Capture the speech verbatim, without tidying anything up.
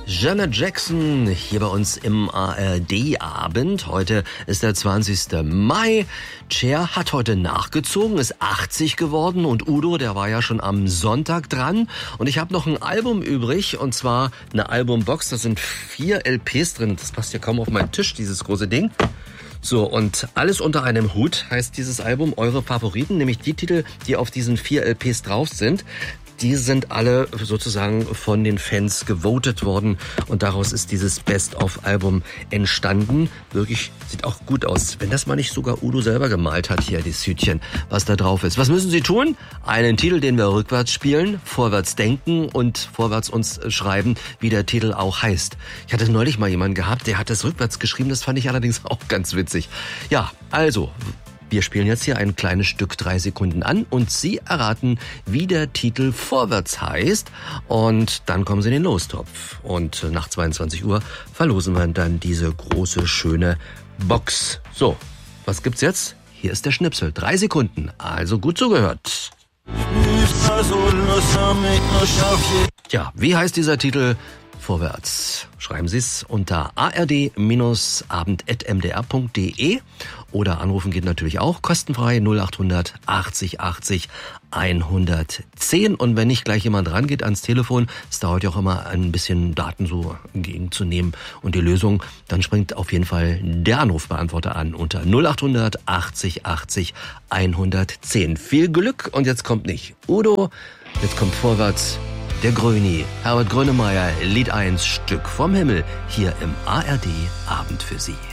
Janet Jackson hier bei uns im A R D-Abend. Heute ist der zwanzigster Mai. Cher hat heute nachgezogen, ist achtzig geworden und Udo, der war ja schon am Sonntag dran. Und ich habe noch ein Album übrig und zwar eine Albumbox. Da sind vier L Ps drin. Das passt ja kaum auf meinen Tisch, dieses große Ding. So, und alles unter einem Hut heißt dieses Album. Eure Favoriten, nämlich die Titel, die auf diesen vier L Ps drauf sind. Die sind alle sozusagen von den Fans gewotet worden und daraus ist dieses Best-of-Album entstanden. Wirklich, sieht auch gut aus. Wenn das mal nicht sogar Udo selber gemalt hat, hier, das Hütchen, was da drauf ist. Was müssen Sie tun? Einen Titel, den wir rückwärts spielen, vorwärts denken und vorwärts uns schreiben, wie der Titel auch heißt. Ich hatte neulich mal jemanden gehabt, der hat das rückwärts geschrieben, das fand ich allerdings auch ganz witzig. Ja, also... Wir spielen jetzt hier ein kleines Stück, drei Sekunden an und Sie erraten, wie der Titel vorwärts heißt und dann kommen Sie in den Lostopf. Und nach zweiundzwanzig Uhr verlosen wir dann diese große, schöne Box. So, was gibt's jetzt? Hier ist der Schnipsel. Drei Sekunden, also gut zugehört. Tja, wie heißt dieser Titel? Vorwärts. Schreiben Sie es unter a r d Bindestrich abend at m d r punkt d e oder anrufen geht natürlich auch kostenfrei null acht hundert achtzig achtzig hundertzehn. Und wenn nicht gleich jemand rangeht ans Telefon, es dauert ja auch immer ein bisschen Daten so entgegenzunehmen und die Lösung, dann springt auf jeden Fall der Anrufbeantworter an unter null acht hundert achtzig achtzig hundertzehn. Viel Glück und jetzt kommt nicht Udo, jetzt kommt vorwärts der Gröni, Herbert Grönemeyer, Lied eins, Stück vom Himmel, hier im A R D Abend für Sie.